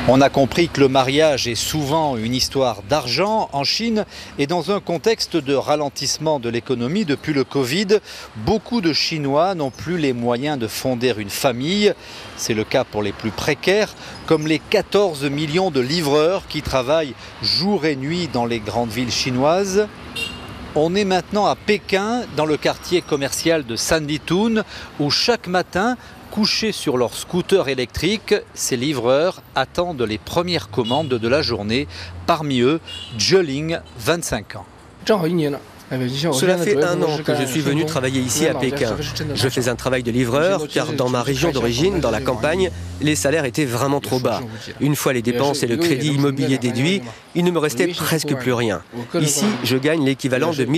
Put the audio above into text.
On a compris que le mariage est souvent une histoire d'argent en Chine et dans un contexte de ralentissement de l'économie depuis le Covid, beaucoup de Chinois n'ont plus les moyens de fonder une famille. C'est le cas pour les plus précaires, comme les 14 millions de livreurs qui travaillent jour et nuit dans les grandes villes chinoises. On est maintenant à Pékin, dans le quartier commercial de Sanlitun, où chaque matin, couchés sur leur scooter électrique, ces livreurs attendent les premières commandes de la journée. Parmi eux, Zheling, 25 ans. Cela fait 1 an que je suis venu travailler ici à Pékin. Je fais un travail de livreur car dans ma région d'origine, dans la campagne, les salaires étaient vraiment trop bas. Une fois les dépenses et le crédit immobilier déduits, il ne me restait presque plus rien. Ici, je gagne l'équivalent de